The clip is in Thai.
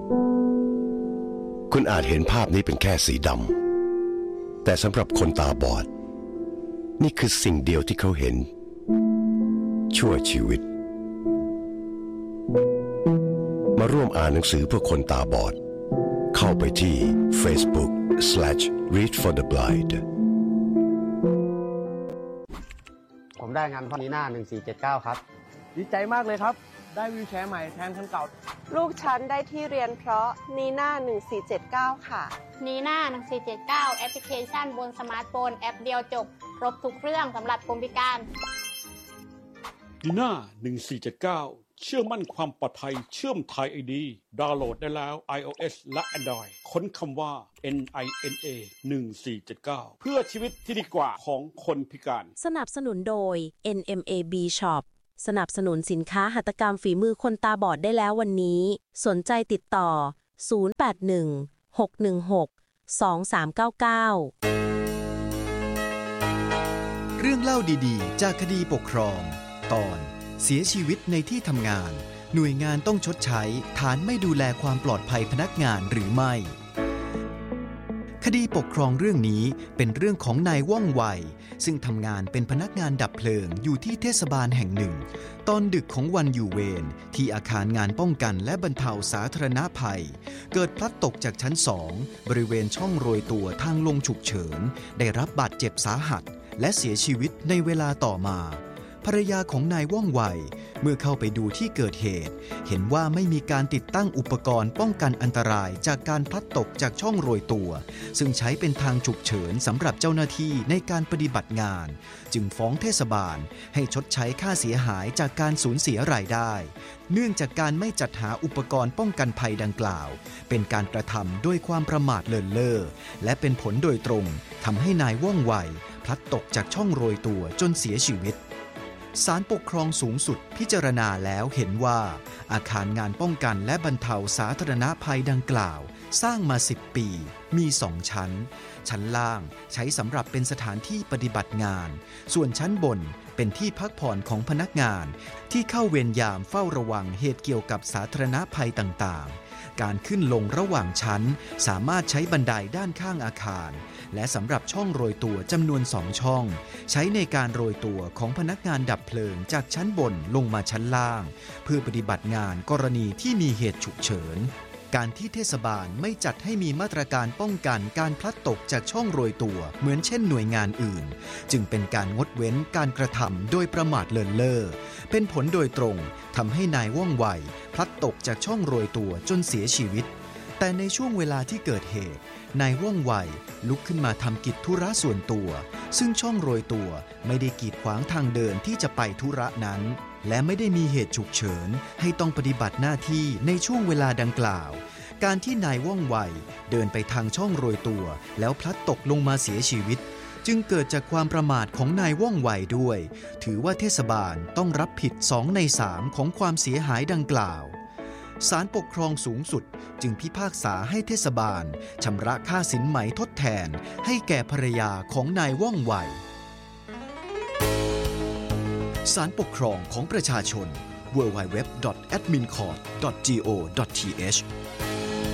คุณอาจเห็นภาพนี้เป็นแค่สีดำแต่สำหรับคนตาบอดนี่คือสิ่งเดียวที่เขาเห็นชั่วชีวิตมาร่วมอ่านหนังสือเพื่อคนตาบอดเข้าไปที่ Facebook/Read for the Blind ผมได้งานพ่อนีน่า1479ครับดีใจมากเลยครับได้วีลแชร์ใหม่แทนคันเก่าลูกฉันได้ที่เรียนเพราะนีน่า1479ค่ะนีน่า1479แอปพลิเคชันบนสมาร์ทโฟนแอปเดียวจบครบทุกเรื่องสำหรับคนพิการนีน่า1479เชื่อมั่นความปลอดภัยเชื่อมไทย ID ดาวน์โหลดได้แล้ว iOS และ Android ค้นคำว่า NINA 1479เพื่อชีวิตที่ดีกว่าของคนพิการสนับสนุนโดย NMAB Shop สนับสนุนสินค้าหัตถกรรมฝีมือคนตาบอดได้แล้ววันนี้สนใจติดต่อ081-616-2399 เรื่องเล่าดีๆจากคดีปกครองตอนเสียชีวิตในที่ทำงานหน่วยงานต้องชดใช้ฐานไม่ดูแลความปลอดภัยพนักงานหรือไม่คดีปกครองเรื่องนี้เป็นเรื่องของนายว่องไวซึ่งทำงานเป็นพนักงานดับเพลิงอยู่ที่เทศบาลแห่งหนึ่งตอนดึกของวันอยู่เวรที่อาคารงานป้องกันและบรรเทาสาธารณภัยเกิดพลัดตกจากชั้น2บริเวณช่องโรยตัวทางลงฉุกเฉินได้รับบาดเจ็บสาหัสและเสียชีวิตในเวลาต่อมาภรรยาของนายว่องไวเมื่อเข้าไปดูที่เกิดเหตุเห็นว่าไม่มีการติดตั้งอุปกรณ์ป้องกันอันตรายจากการพลัดตกจากช่องโรยตัวซึ่งใช้เป็นทางฉุกเฉินสำหรับเจ้าหน้าที่ในการปฏิบัติงานจึงฟ้องเทศบาลให้ชดใช้ค่าเสียหายจากการสูญเสียรายได้เนื่องจากการไม่จัดหาอุปกรณ์ป้องกันภัยดังกล่าวเป็นการกระทำด้วยความประมาทเลินเล่อและเป็นผลโดยตรงทำให้นายว่องไวพลัดตกจากช่องโรยตัวจนเสียชีวิตศาลปกครองสูงสุดพิจารณาแล้วเห็นว่าอาคารงานป้องกันและบรรเทาสาธารณภัยดังกล่าวสร้างมา10 ปีมี2ชั้นชั้นล่างใช้สำหรับเป็นสถานที่ปฏิบัติงานส่วนชั้นบนเป็นที่พักผ่อนของพนักงานที่เข้าเวรยามเฝ้าระวังเหตุเกี่ยวกับสาธารณภัยต่างๆการขึ้นลงระหว่างชั้นสามารถใช้บันไดด้านข้างอาคารและสำหรับช่องโรยตัวจำนวน2ช่องใช้ในการโรยตัวของพนักงานดับเพลิงจากชั้นบนลงมาชั้นล่างเพื่อปฏิบัติงานกรณีที่มีเหตุฉุกเฉินการที่เทศบาลไม่จัดให้มีมาตรการป้องกันการพลัดตกจากช่องโรยตัวเหมือนเช่นหน่วยงานอื่นจึงเป็นการงดเว้นการกระทำโดยประมาทเลินเล่อเป็นผลโดยตรงทำให้นายว่องไวพลัดตกจากช่องโรยตัวจนเสียชีวิตแต่ในช่วงเวลาที่เกิดเหตุนายว่องไวลุกขึ้นมาทำกิจธุระส่วนตัวซึ่งช่องโรยตัวไม่ได้กีดขวางทางเดินที่จะไปธุระนั้นและไม่ได้มีเหตุฉุกเฉินให้ต้องปฏิบัติหน้าที่ในช่วงเวลาดังกล่าวการที่นายว่องไวเดินไปทางช่องโรยตัวแล้วพลัดตกลงมาเสียชีวิตจึงเกิดจากความประมาทของนายว่องไวด้วยถือว่าเทศบาลต้องรับผิด2 ใน 3ของความเสียหายดังกล่าวศาลปกครองสูงสุดจึงพิพากษาให้เทศบาลชำระค่าสินไหมทดแทนให้แก่ภรรยาของนายว่องไวศาลปกครองของประชาชน www.admincourt.go.th